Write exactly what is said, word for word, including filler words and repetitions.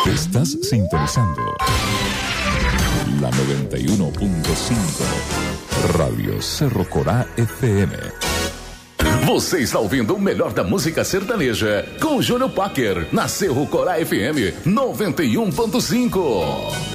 Estás sintonizando la noventa y uno punto cinco Radio Cerro Corá F M. Você está ouvindo o melhor da música sertaneja com o Júnior Packer na Cerro Corá F M noventa e um ponto cinco.